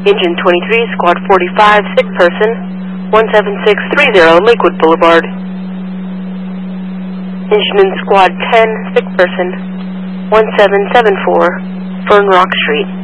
Engine 23, Squad 45, sick person, 17630 Lakewood Boulevard. Engine in Squad 10, sick person, 1774 Fern Rock Street.